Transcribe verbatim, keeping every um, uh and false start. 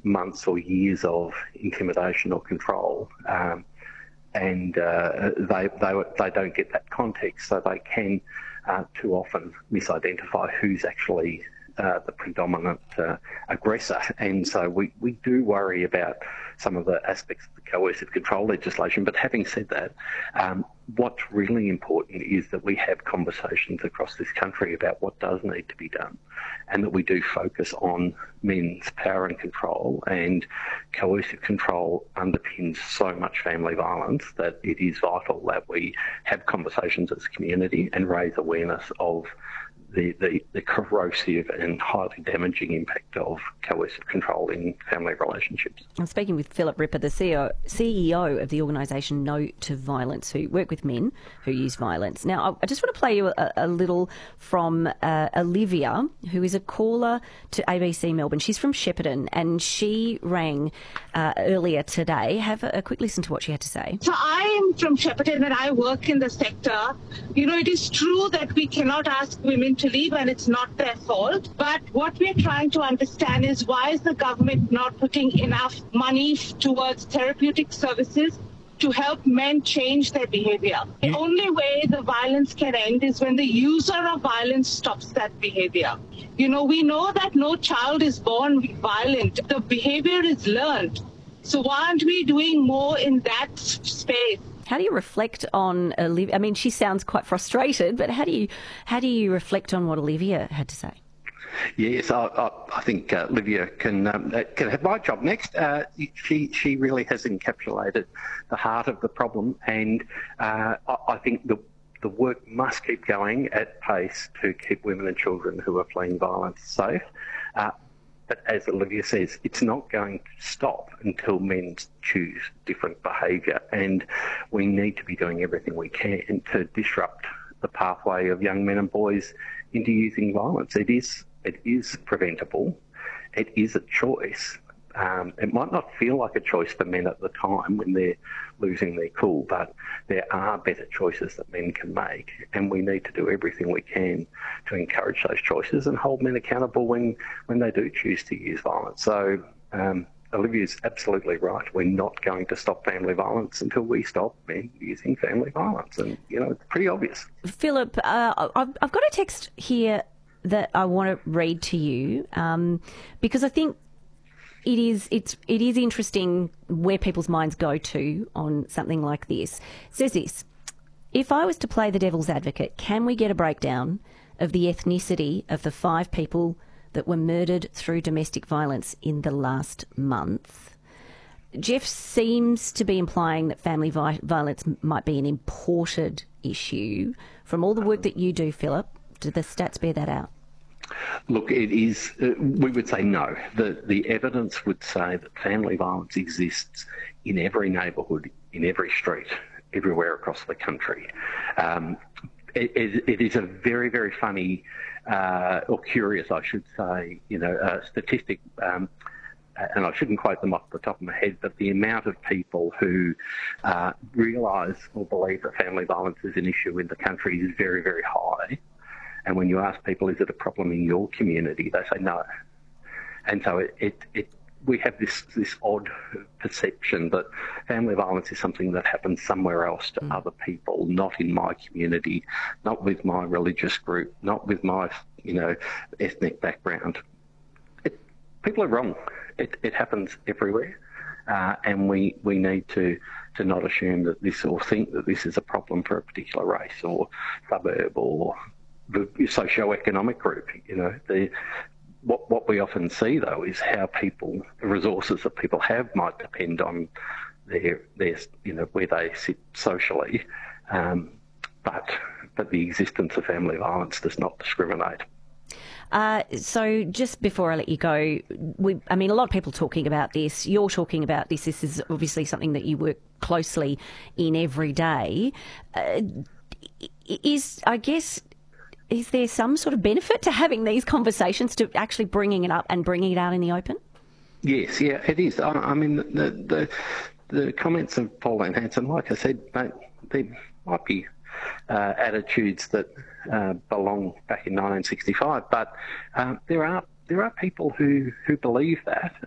months or years of intimidation or control, um, and uh, they, they they don't get that context, so they can uh, too often misidentify who's actually uh, the predominant uh, aggressor. And so we, we do worry about some of the aspects of the coercive control legislation. But having said that, um, what's really important is that we have conversations across this country about what does need to be done, and that we do focus on men's power and control. And coercive control underpins so much family violence that it is vital that we have conversations as a community and raise awareness of The, the, the corrosive and highly damaging impact of coercive control in family relationships. I'm speaking with Philip Ripper, the C E O of the organisation No to Violence, who work with men who use violence. Now, I just want to play you a, a little from uh, Olivia, who is a caller to A B C Melbourne. She's from Shepparton, and she rang uh, earlier today. Have a, a quick listen to what she had to say. So I am from Shepparton and I work in the sector. You know, it is true that we cannot ask women to leave, and it's not their fault. But what we're trying to understand is, why is the government not putting enough money towards therapeutic services to help men change their behaviour? The only way the violence can end is when the user of violence stops that behaviour. You know, we know that no child is born violent. The behaviour is learned. So why aren't we doing more in that space? How do you reflect on Olivia? I mean, she sounds quite frustrated, but how do you how do you reflect on what Olivia had to say? Yes, I, I, I think uh, Olivia can um, can have my job next. Uh, she she really has encapsulated the heart of the problem, and uh, I, I think the the work must keep going at pace to keep women and children who are fleeing violence safe. Uh, But as Olivia says, it's not going to stop until men choose different behaviour, and we need to be doing everything we can to disrupt the pathway of young men and boys into using violence. It is it is preventable. It is a choice. Um, it might not feel like a choice for men at the time when they're losing their cool, but there are better choices that men can make, and we need to do everything we can to encourage those choices and hold men accountable when, when they do choose to use violence. So um, Olivia's absolutely right. We're not going to stop family violence until we stop men using family violence, and, you know, it's pretty obvious. Philip, uh, I've, I've got a text here that I want to read to you um, because I think It is it's it is interesting where people's minds go to on something like this. It says this: if I was to play the devil's advocate, can we get a breakdown of the ethnicity of the five people that were murdered through domestic violence in the last month? Jeff seems to be implying that family vi- violence might be an imported issue. From all the work that you do, Philip, do the stats bear that out? Look, it is, uh, we would say no. The, the evidence would say that family violence exists in every neighbourhood, in every street, everywhere across the country. Um, it, it, it is a very, very funny, uh, or curious, I should say, you know, uh, statistic, um, and I shouldn't quote them off the top of my head, but the amount of people who uh, realise or believe that family violence is an issue in the country is very, very high. And when you ask people, is it a problem in your community, they say no. And so it, it, it we have this, this odd perception that family violence is something that happens somewhere else to mm. other people, not in my community, not with my religious group, not with my, you know, ethnic background. It, people are wrong. It, it happens everywhere. Uh, and we, we need to, to not assume that this, or think that this is a problem for a particular race or suburb or the socio-economic group. You know, the what what we often see though is how people, the resources that people have might depend on their their you know where they sit socially, um, but but the existence of family violence does not discriminate. Uh, so just before I let you go, we, I mean, a lot of people talking about this. You're talking about this. This is obviously something that you work closely in every day. Uh, is I guess. Is there some sort of benefit to having these conversations, to actually bringing it up and bringing it out in the open? Yes, yeah, it is. I, I mean, the, the the comments of Pauline Hanson, like I said, they, they might be uh, attitudes that uh, belong back in nineteen sixty-five, but um, there are there are people who, who believe that,